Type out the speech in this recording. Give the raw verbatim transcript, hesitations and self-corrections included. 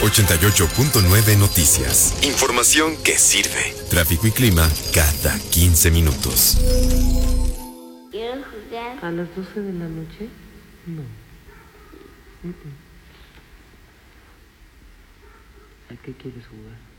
ochenta y ocho punto nueve Noticias. Información que sirve. Tráfico y clima cada quince minutos. Quiero jugar. ¿A las doce de la noche? No. Uh-uh. ¿A qué quieres jugar?